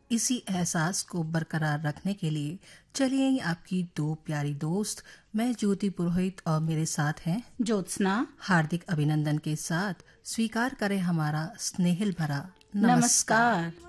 इसी एहसास को बरकरार रखने के लिए चलिए आपकी दो प्यारी दोस्त, मैं ज्योति पुरोहित और मेरे साथ हैं ज्योत्सना, हार्दिक अभिनंदन के साथ स्वीकार करें हमारा स्नेहिल भरा नमस्कार। नमस्कार।